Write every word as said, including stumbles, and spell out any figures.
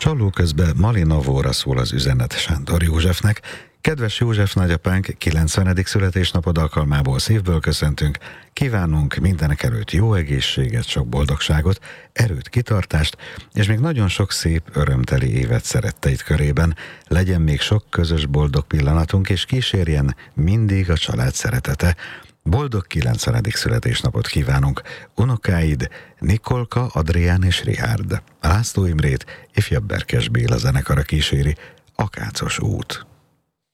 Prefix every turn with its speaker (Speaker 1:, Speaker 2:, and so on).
Speaker 1: Csalló közben Malinavóra szól az üzenet Sándor Józsefnek. Kedves József nagyapánk, kilencvenedik születésnapod alkalmából szívből köszöntünk. Kívánunk mindenek előtt jó egészséget, sok boldogságot, erőt, kitartást, és még nagyon sok szép, örömteli évet szeretteid körében. Legyen még sok közös boldog pillanatunk, és kísérjen mindig a család szeretete. Boldog kilencvenedik születésnapot kívánunk! Unokáid Nikolka, Adrián és Richárd. László Imrét, ifjabb Berkes Béla zenekara kíséri. Akácos út.